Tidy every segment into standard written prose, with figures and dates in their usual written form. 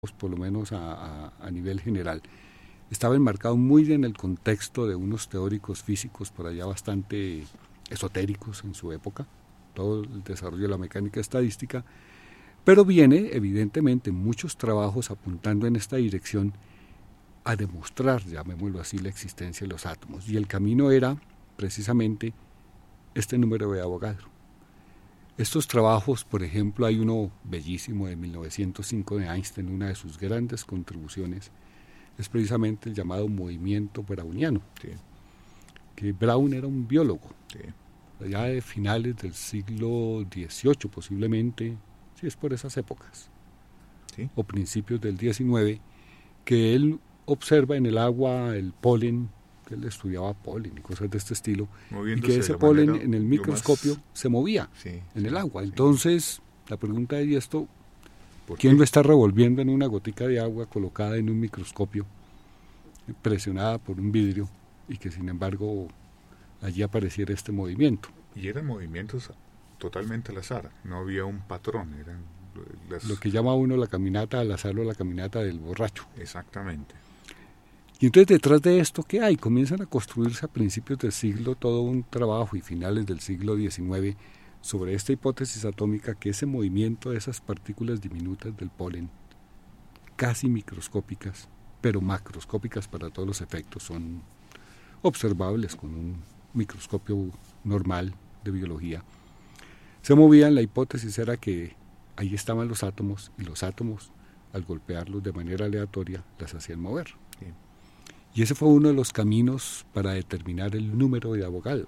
por lo menos a nivel general, estaba enmarcado muy en el contexto de unos teóricos físicos por allá bastante esotéricos en su época, todo el desarrollo de la mecánica estadística, pero viene evidentemente muchos trabajos apuntando en esta dirección a demostrar, llamémoslo así, la existencia de los átomos. Y el camino era precisamente este número de Avogadro. Estos trabajos, por ejemplo, hay uno bellísimo de 1905 de Einstein, una de sus grandes contribuciones es precisamente el llamado movimiento browniano, Sí. que Brown era un biólogo, Sí. allá de finales del siglo XVIII posiblemente, sí, es por esas épocas, Sí. o principios del XIX, que él observa en el agua el polen, que él estudiaba polen y cosas de este estilo, y que ese polen en el microscopio se movía en el agua. Entonces, la pregunta es, ¿y esto quién lo está revolviendo en una gotica de agua colocada en un microscopio, presionada por un vidrio, y que sin embargo allí apareciera este movimiento? Y eran movimientos totalmente al azar, no había un patrón, eran lo que llama uno la caminata al azar o la caminata del borracho. Exactamente. Y entonces detrás de esto, ¿qué hay? Comienzan a construirse a principios del siglo todo un trabajo y finales del siglo XIX sobre esta hipótesis atómica, que ese movimiento de esas partículas diminutas del polen, casi microscópicas, pero macroscópicas para todos los efectos, son observables con un microscopio normal de biología, se movían. La hipótesis era que ahí estaban los átomos, y los átomos, al golpearlos de manera aleatoria, las hacían mover. Sí. Y ese fue uno de los caminos para determinar el número de Avogadro.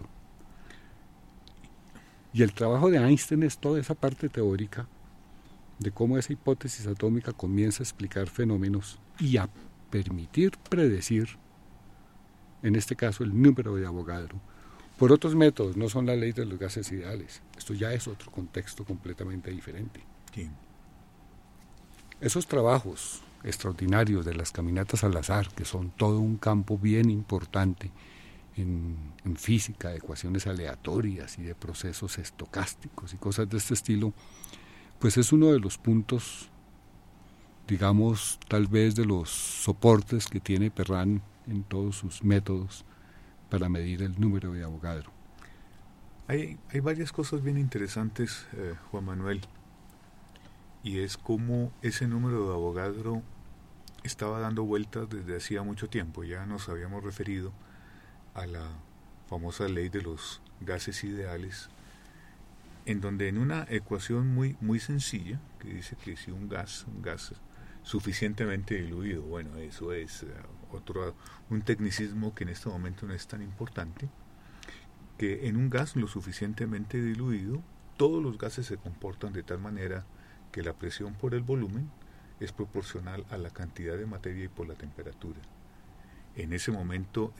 Y el trabajo de Einstein es toda esa parte teórica de cómo esa hipótesis atómica comienza a explicar fenómenos y a permitir predecir, en este caso, el número de Avogadro. Por otros métodos, no son las leyes de los gases ideales. Esto ya es otro contexto completamente diferente. Sí. Esos trabajos extraordinarios de las caminatas al azar, que son todo un campo bien importante en física, de ecuaciones aleatorias y de procesos estocásticos y cosas de este estilo, pues es uno de los puntos, digamos, tal vez de los soportes que tiene Perrin en todos sus métodos para medir el número de Avogadro. Hay varias cosas bien interesantes, Juan Manuel, y es cómo ese número de Avogadro estaba dando vueltas desde hacía mucho tiempo. Ya nos habíamos referido a la famosa ley de los gases ideales, en donde en una ecuación muy sencilla, que dice que si un gas suficientemente diluido, bueno, eso es un tecnicismo que en este momento no es tan importante, que en un gas lo suficientemente diluido, todos los gases se comportan de tal manera que la presión por el volumen es proporcional a la cantidad de materia y por la temperatura. En ese momento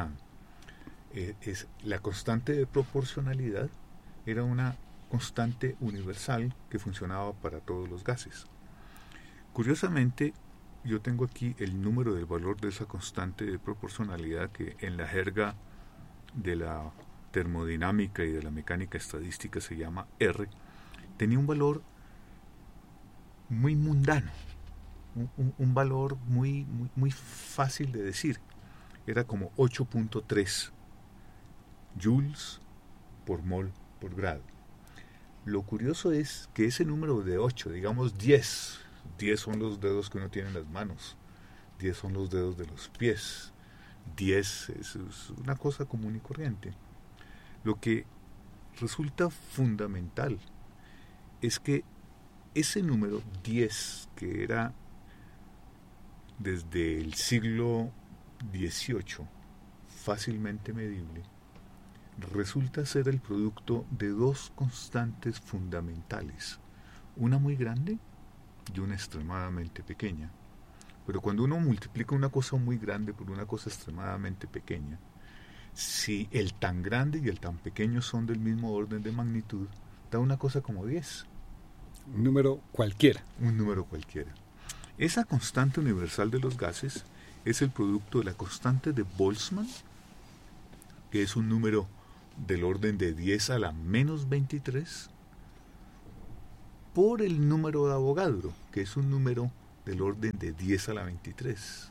la constante de proporcionalidad era una constante universal que funcionaba para todos los gases. Curiosamente, yo tengo aquí el número del valor de esa constante de proporcionalidad, que en la jerga de la termodinámica y de la mecánica estadística se llama R. Tenía un valor muy mundano, un valor muy fácil de decir. Era como 8.3 joules por mol por grado. Lo curioso es que ese número de 8, digamos 10 son los dedos que uno tiene en las manos, 10 son los dedos de los pies, 10 es una cosa común y corriente. Lo que resulta fundamental es que ese número 10, que era desde el siglo XVIII fácilmente medible, resulta ser el producto de dos constantes fundamentales, una muy grande y una extremadamente pequeña. Pero cuando uno multiplica una cosa muy grande por una cosa extremadamente pequeña, si el tan grande y el tan pequeño son del mismo orden de magnitud, da una cosa como 10. Un número cualquiera. Un número cualquiera. Esa constante universal de los gases es el producto de la constante de Boltzmann, que es un número del orden de 10 a la menos 23, por el número de Avogadro, que es un número del orden de 10 a la 23.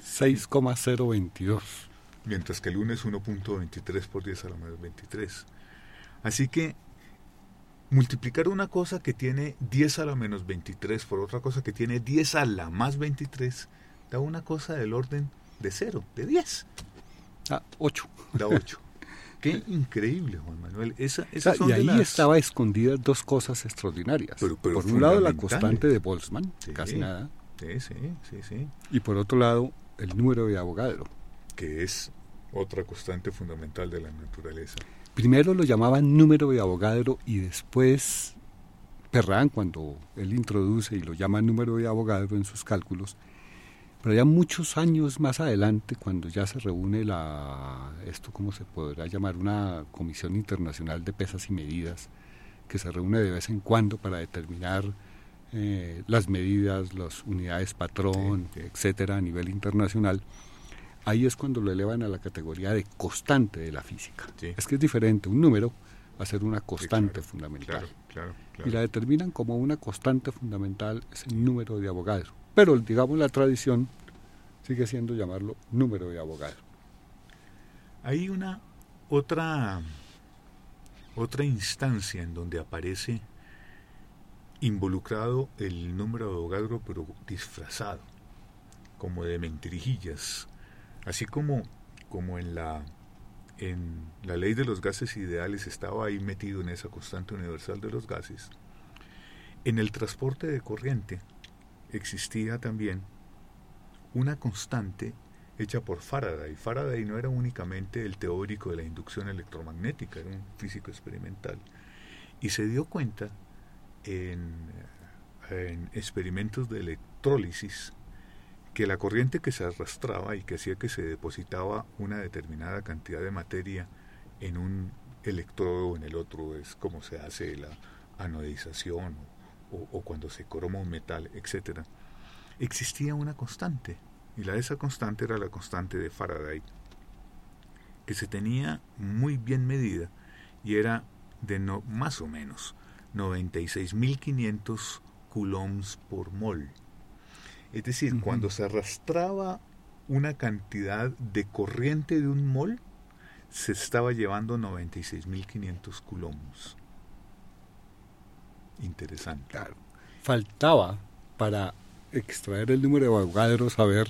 6,022. Mientras que el 1 es 1.23 por 10 a la menos 23. Así que multiplicar una cosa que tiene 10 a la menos 23 por otra cosa que tiene 10 a la más 23 da una cosa del orden de 0, de 10. 8. Da 8. Qué increíble, Juan Manuel. Y ahí estaba escondidas dos cosas extraordinarias. Pero por un lado, la constante de Boltzmann, sí, casi nada. Sí. Y por otro lado, el número de Avogadro, que es otra constante fundamental de la naturaleza. Primero lo llamaban número de Avogadro y después Perrin, cuando él introduce y lo llama número de Avogadro en sus cálculos, pero ya muchos años más adelante, cuando ya se reúne esto como se podrá llamar, una comisión internacional de pesas y medidas, que se reúne de vez en cuando para determinar las medidas, las unidades patrón, etcétera, a nivel internacional, ahí es cuando lo elevan a la categoría de constante de la física. Sí. Es que es diferente un número a ser una constante fundamental. Claro. Y la determinan como una constante fundamental, es el número de Avogadro. Pero, digamos, la tradición sigue siendo llamarlo número de Avogadro. Hay una otra instancia en donde aparece involucrado el número de Avogadro, pero disfrazado, como de mentirijillas. Así como en la ley de los gases ideales estaba ahí metido en esa constante universal de los gases, en el transporte de corriente existía también una constante hecha por Faraday. Faraday no era únicamente el teórico de la inducción electromagnética, era un físico experimental. Y se dio cuenta en experimentos de electrólisis que la corriente que se arrastraba y que hacía que se depositaba una determinada cantidad de materia en un electrodo o en el otro, es como se hace la anodización o cuando se croma un metal, etc. Existía una constante, y esa constante era la constante de Faraday, que se tenía muy bien medida y era de más o menos 96.500 coulombs por mol. Es decir, cuando se arrastraba una cantidad de corriente de un mol, se estaba llevando 96.500 coulombs. Interesante. Claro. Faltaba para extraer el número de Avogadro saber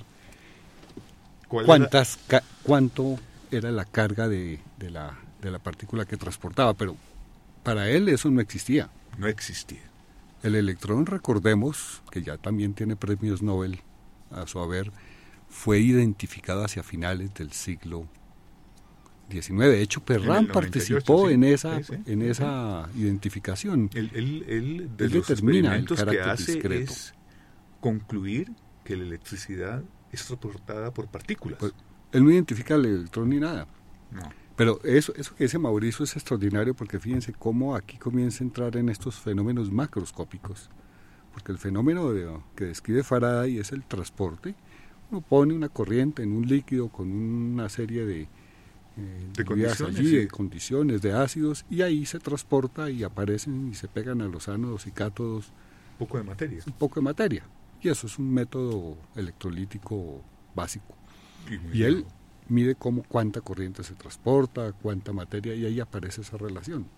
cuánto era la carga de la partícula que transportaba, pero para él eso no existía. No existía. El electrón, recordemos, que ya también tiene premios Nobel a su haber, fue identificado hacia finales del siglo XIX. De hecho, Perrin participó en esa identificación. Él de los experimentos que hace discreto. Es concluir que la electricidad es transportada por partículas. Pues, él no identifica el electrón ni nada. No. Pero eso que dice Mauricio es extraordinario, porque fíjense cómo aquí comienza a entrar en estos fenómenos macroscópicos. Porque el fenómeno que describe Faraday es el transporte. Uno pone una corriente en un líquido con una serie de condiciones, allí, de condiciones, de ácidos, y ahí se transporta y aparecen y se pegan a los ánodos y cátodos un poco de materia. Y eso es un método electrolítico básico. Y él mide cuánta corriente se transporta, cuánta materia, y ahí aparece esa relación.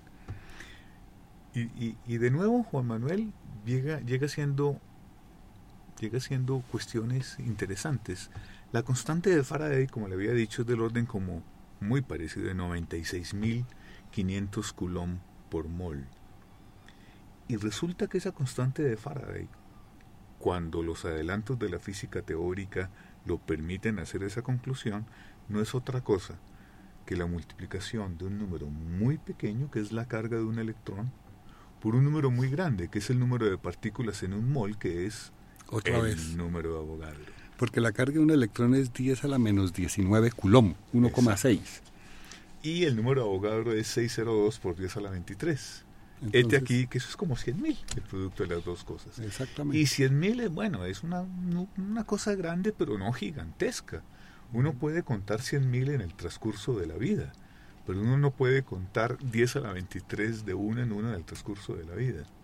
Y de nuevo, Juan Manuel, llega siendo cuestiones interesantes. La constante de Faraday, como le había dicho, es del orden como muy parecido, de 96.500 coulomb por mol. Y resulta que esa constante de Faraday, cuando los adelantos de la física teórica lo permiten hacer esa conclusión, no es otra cosa que la multiplicación de un número muy pequeño, que es la carga de un electrón, por un número muy grande, que es el número de partículas en un mol, que es el número de Avogadro. Porque la carga de un electrón es 10 a la menos 19 coulomb, 1,6. Y el número de Avogadro es 602 por 10 a la 23. Entonces, aquí, que eso es como 100.000, el producto de las dos cosas. Exactamente. Y 100.000, bueno, es una cosa grande, pero no gigantesca. Uno puede contar 100.000 en el transcurso de la vida, pero uno no puede contar 10 a la 23 de una en una en el transcurso de la vida.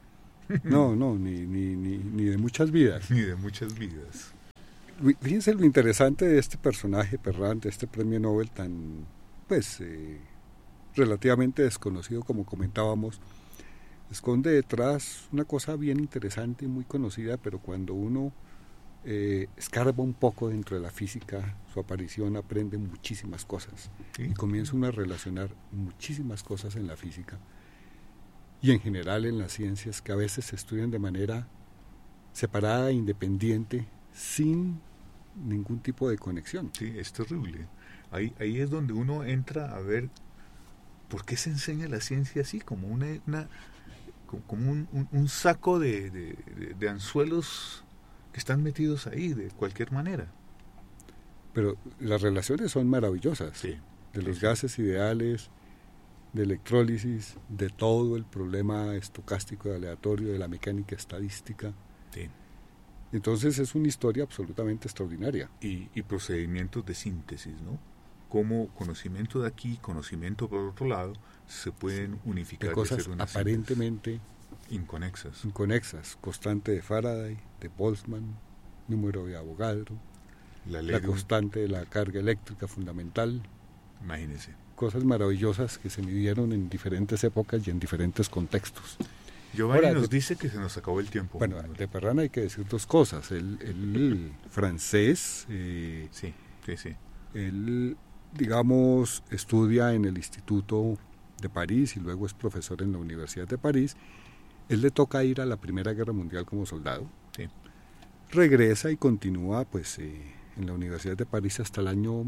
No, ni de muchas vidas. Ni de muchas vidas. Fíjense lo interesante de este personaje, Perrin, de este premio Nobel tan, relativamente desconocido como comentábamos, esconde detrás una cosa bien interesante y muy conocida, pero cuando uno escarba un poco dentro de la física, su aparición aprende muchísimas cosas, ¿sí? Y comienza uno a relacionar muchísimas cosas en la física y en general en las ciencias que a veces se estudian de manera separada, independiente, sin ningún tipo de conexión. Sí, es terrible. Ahí es donde uno entra a ver por qué se enseña la ciencia así, como como un saco de anzuelos que están metidos ahí de cualquier manera. Pero las relaciones son maravillosas, sí, de los gases ideales, de electrólisis, de todo el problema estocástico y aleatorio, de la mecánica estadística. Sí. Entonces es una historia absolutamente extraordinaria. Y procedimientos de síntesis, ¿no? Como conocimiento de aquí, conocimiento por otro lado, se pueden unificar de cosas y hacer una aparentemente inconexas. Constante de Faraday, de Boltzmann, número de Avogadro, la constante de la carga eléctrica fundamental. Imagínese. Cosas maravillosas que se midieron en diferentes épocas y en diferentes contextos. Giovanni nos dice que se nos acabó el tiempo. Bueno, de Perrin hay que decir dos cosas. El francés, sí. Él, digamos, estudia en el Instituto de París y luego es profesor en la Universidad de París. Él le toca ir a la Primera Guerra Mundial como soldado. Sí. Regresa y continúa en la Universidad de París hasta el año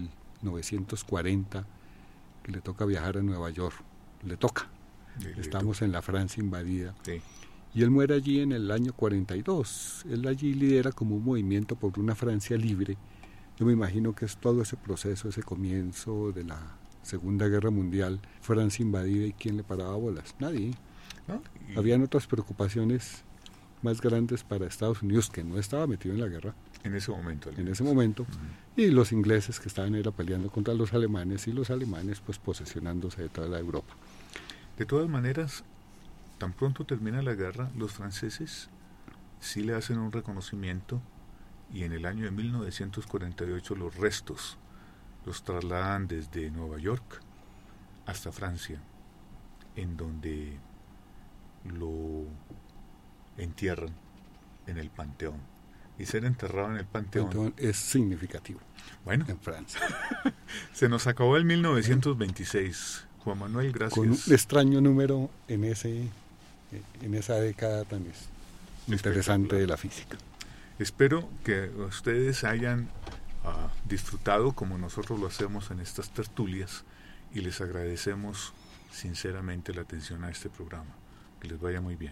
1940, que le toca viajar a Nueva York. Estamos en la Francia invadida. Sí. Y él muere allí en el año 42. Él allí lidera como un movimiento por una Francia libre. Yo me imagino que es todo ese proceso, ese comienzo de la Segunda Guerra Mundial, Francia invadida, ¿y quién le paraba bolas? Nadie. ¿No? Habían otras preocupaciones más grandes para Estados Unidos, que no estaba metido en la guerra. En ese momento. Uh-huh. Y los ingleses que estaban peleando contra los alemanes, y los alemanes pues posesionándose de toda la Europa. De todas maneras, tan pronto termina la guerra, los franceses sí le hacen un reconocimiento y en el año de 1948 los restos los trasladan desde Nueva York hasta Francia, en donde lo entierran en el Panteón. Y ser enterrado en el Panteón es significativo. Bueno, en Francia. Se nos acabó el 1926. Juan Manuel, gracias. Con un extraño número en esa década tan interesante de la física. Espero que ustedes hayan disfrutado como nosotros lo hacemos en estas tertulias y les agradecemos sinceramente la atención a este programa. Que les vaya muy bien.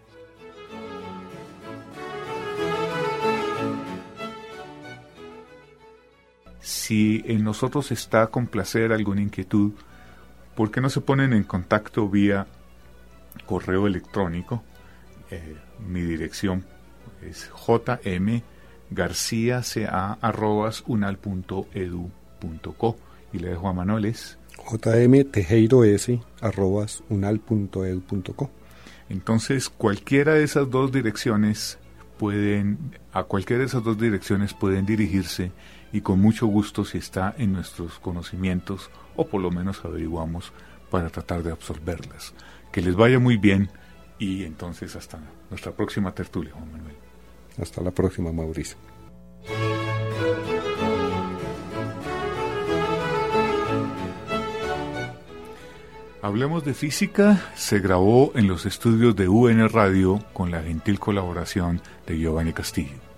Si en nosotros está complacer alguna inquietud, ¿por qué no se ponen en contacto vía correo electrónico? Mi dirección es jmgarciaca@unal.edu.co y le dejo a Manuel es jmtejeiroes@unal.edu.co. Entonces, a cualquiera de esas dos direcciones pueden dirigirse y con mucho gusto, si está en nuestros conocimientos, o por lo menos averiguamos para tratar de absorberlas. Que les vaya muy bien y entonces hasta nuestra próxima tertulia, Juan Manuel. Hasta la próxima, Mauricio. Hablemos de Física se grabó en los estudios de UN Radio con la gentil colaboración de Giovanni Castillo.